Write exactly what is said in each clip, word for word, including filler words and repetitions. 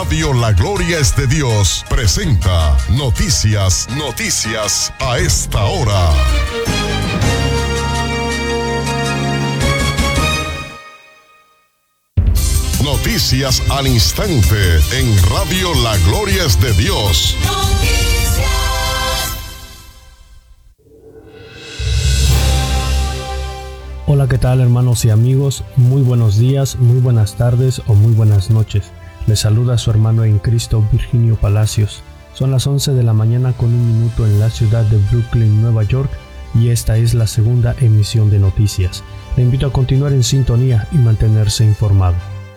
Radio La Gloria es de Dios presenta Noticias, Noticias a esta hora. Noticias al instante en Radio La Gloria es de Dios. Noticias. Hola, ¿qué tal, hermanos y amigos? Muy buenos días, muy buenas tardes o muy buenas noches. Les saluda su hermano en Cristo, Virginio Palacios. Son las once de la mañana con un minuto en la ciudad de Brooklyn, Nueva York, y esta es la segunda emisión de noticias. Le invito a continuar en sintonía y mantenerse informado.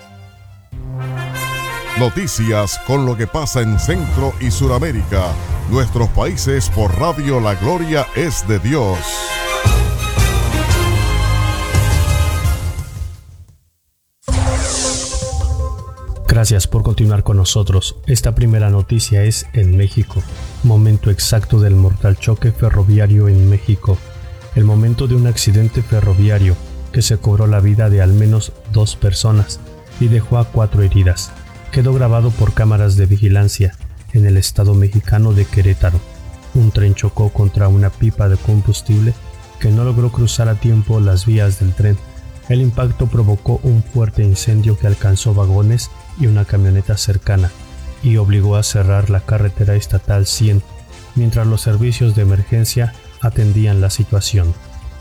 Noticias con lo que pasa en Centro y Suramérica, nuestros países por Radio La Gloria es de Dios. Gracias por continuar con nosotros. Esta primera noticia es en México. Momento exacto del mortal choque ferroviario en México. El momento de un accidente ferroviario que se cobró la vida de al menos dos personas y dejó a cuatro heridas. Quedó grabado por cámaras de vigilancia en el estado mexicano de Querétaro. Un tren chocó contra una pipa de combustible que no logró cruzar a tiempo las vías del tren. El impacto provocó un fuerte incendio que alcanzó vagones y una camioneta cercana y obligó a cerrar la carretera estatal cien, mientras los servicios de emergencia atendían la situación.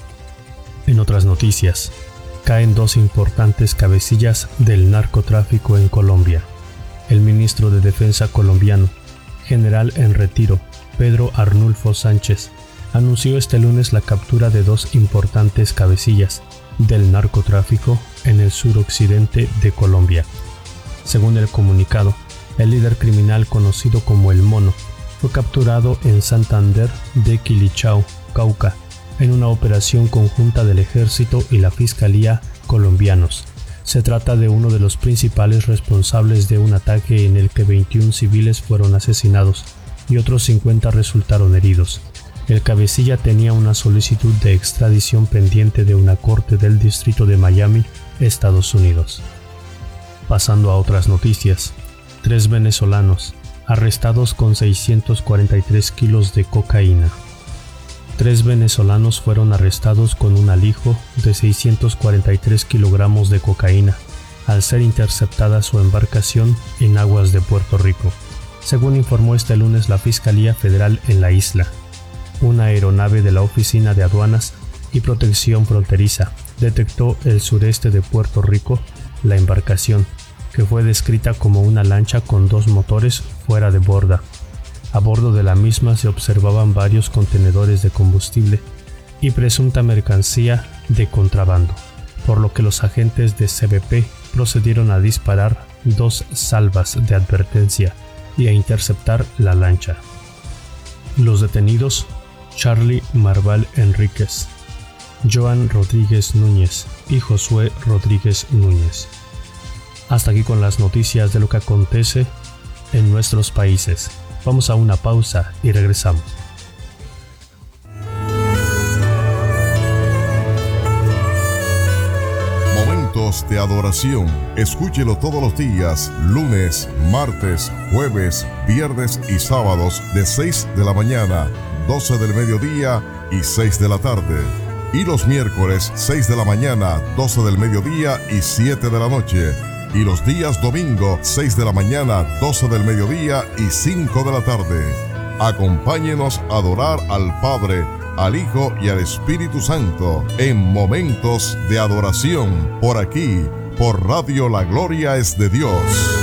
En otras noticias, caen dos importantes cabecillas del narcotráfico en Colombia. El ministro de Defensa colombiano, general en retiro, Pedro Arnulfo Sánchez, anunció este lunes la captura de dos importantes cabecillas del narcotráfico en el suroccidente de Colombia. Según el comunicado, el líder criminal conocido como El Mono fue capturado en Santander de Quilichao, Cauca, en una operación conjunta del ejército y la fiscalía colombianos. Se trata de uno de los principales responsables de un ataque en el que veintiún civiles fueron asesinados y otros cincuenta resultaron heridos. El cabecilla tenía una solicitud de extradición pendiente de una corte del distrito de Miami, Estados Unidos. Pasando a otras noticias, tres venezolanos arrestados con seiscientos cuarenta y tres kilos de cocaína. Tres venezolanos fueron arrestados con un alijo de seiscientos cuarenta y tres kilogramos de cocaína al ser interceptada su embarcación en aguas de Puerto Rico, según informó este lunes la Fiscalía Federal en la isla. Una aeronave de la Oficina de Aduanas y Protección Fronteriza detectó el sureste de Puerto Rico la embarcación, que fue descrita como una lancha con dos motores fuera de borda. A bordo de la misma se observaban varios contenedores de combustible y presunta mercancía de contrabando, por lo que los agentes de C B P procedieron a disparar dos salvas de advertencia y a interceptar la lancha. Los detenidos: Charlie Marval Enríquez, Joan Rodríguez Núñez y Josué Rodríguez Núñez. Hasta aquí con las noticias de lo que acontece en nuestros países. Vamos a una pausa y regresamos. Momentos de adoración. Escúchelo todos los días, lunes, martes, jueves, viernes y sábados de seis de la mañana, doce del mediodía y seis de la tarde. Y los miércoles, seis de la mañana, doce del mediodía y siete de la noche. Y los días domingo, seis de la mañana, doce del mediodía y cinco de la tarde. Acompáñenos a adorar al Padre, al Hijo y al Espíritu Santo en momentos de adoración por aquí, por Radio La Gloria es de Dios.